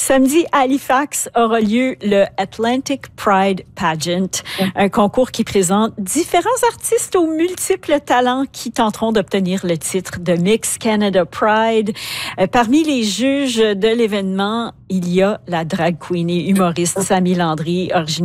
Samedi, à Halifax aura lieu le Atlantic Pride Pageant, un concours qui présente différents artistes aux multiples talents qui tenteront d'obtenir le titre de Miss Canada Pride. Parmi les juges de l'événement, il y a la drag queen et humoriste Sammy Landry, originaire